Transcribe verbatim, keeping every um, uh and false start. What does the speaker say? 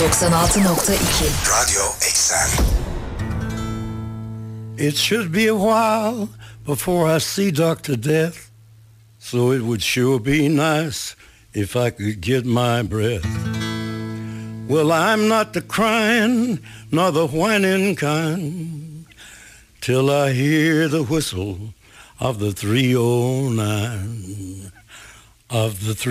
doksan altı nokta iki Radyo Eksen. It should be a while before I see Doctor Death, so it would sure be nice if I could get my breath. Well, I'm not the crying nor the whining kind, till I hear the whistle of the three oh nine, of the three